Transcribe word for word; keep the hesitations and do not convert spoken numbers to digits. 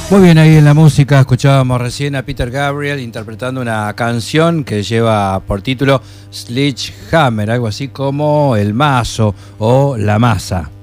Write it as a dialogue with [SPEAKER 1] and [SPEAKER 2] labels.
[SPEAKER 1] Muy bien, ahí en la música escuchábamos recién a Peter Gabriel interpretando una canción que lleva por título Sledgehammer, algo así como El Mazo o La Masa.